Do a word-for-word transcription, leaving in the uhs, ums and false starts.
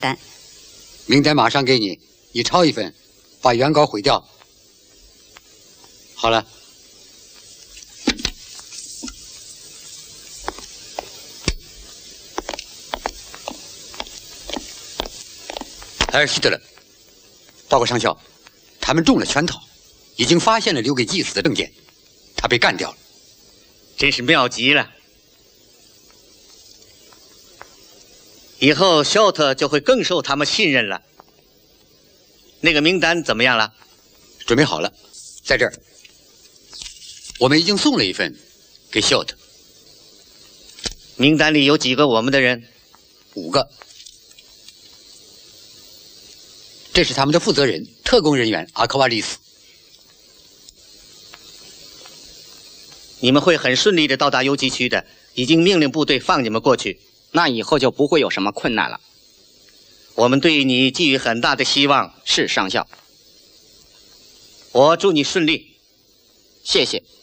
单。 名单马上给你，你抄一份，把原稿毁掉。好了。 哎，希特勒，报告上校，他们中了圈套，已经发现了留给祭司的证件，他被干掉了， 真是妙极了。以后肖特就会更受他们信任了。那个名单怎么样了？ 准备好了，在这儿。我们已经送了一份给肖特。 名单里有几个我们的人？ 五个。 这是他们的负责人，特工人员阿科瓦利斯。 你们会很顺利的到达游击区的，已经命令部队放你们过去， 那以后就不会有什么困难了。 我们对你寄予很大的希望。 是上校， 我祝你顺利， 谢谢。